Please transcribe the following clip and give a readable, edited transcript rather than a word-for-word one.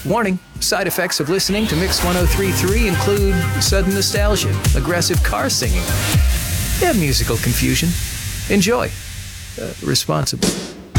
Warning, side effects of listening to Mix 103.3 include sudden nostalgia, aggressive car singing, and musical confusion. Enjoy responsibly.